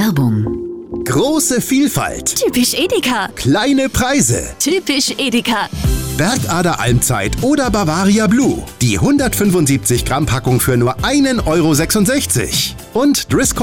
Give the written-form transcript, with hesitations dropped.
Werbung. Große Vielfalt. Typisch Edeka. Kleine Preise. Typisch Edeka. Bergader Almzeit oder Bavaria Blue. Die 175 Gramm Packung für nur 1,66 € Und Driscoll